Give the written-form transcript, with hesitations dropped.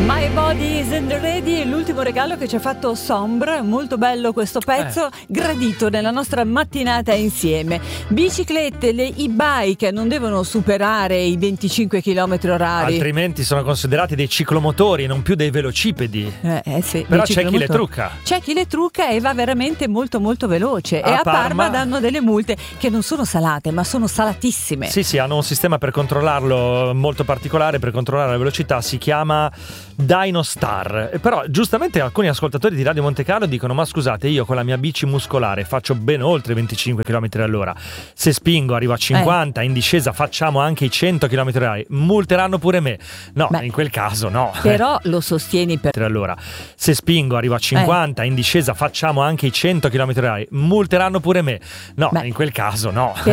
My Body Isn't Ready, l'ultimo regalo che ci ha fatto Sombre, molto bello questo pezzo, gradito nella nostra mattinata insieme. Biciclette, le e-bike non devono superare i 25 km orari. Altrimenti sono considerati dei ciclomotori, non più dei velocipedi. Sì, però c'è chi le trucca. C'è chi le trucca e va veramente molto molto veloce. E a Parma danno delle multe che non sono salate, ma sono salatissime. Sì, hanno un sistema per controllarlo molto particolare, per controllare la velocità, si chiama Dynostar. Però giustamente alcuni ascoltatori di Radio Monte Carlo dicono: ma scusate, io con la mia bici muscolare faccio ben oltre 25 km all'ora, se spingo arrivo a 50, in discesa facciamo anche i 100 km orari, multeranno pure me. No, in quel caso no. Però lo sostieni per allora, se spingo arrivo a 50, in discesa facciamo anche i 100 km orari, multeranno pure me. No, in quel caso no.